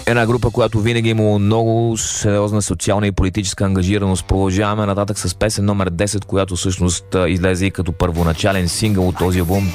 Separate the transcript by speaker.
Speaker 1: Една група, която винаги има много сериозна социална и политическа ангажираност. Продължаваме нататък с песен номер 10, която всъщност излезе и като първоначален сингъл от този албум